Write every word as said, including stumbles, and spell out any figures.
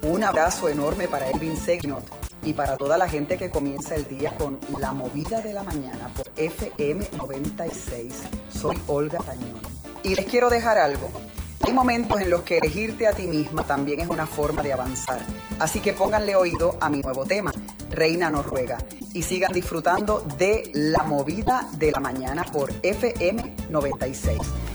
Un abrazo enorme para Elvin Segnot y para toda la gente que comienza el día con La Movida de la Mañana por F M noventa y seis. Soy Olga Tañón. Y les quiero dejar algo. Hay momentos en los que elegirte a ti misma también es una forma de avanzar. Así que pónganle oído a mi nuevo tema, Reina Noruega, y sigan disfrutando de La Movida de la Mañana por F M noventa y seis.